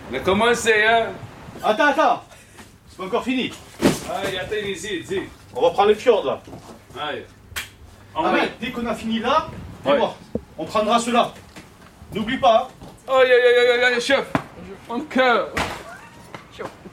On a commencé, hein? Attends. C'est pas encore fini. Allez, attends ici, dis. On va prendre les fjords là. Allez. Ah ben, dès qu'on a fini là, Ouais. bon, on prendra ceux-là. N'oublie pas. Hein. Aïe, chef. Mon cœur.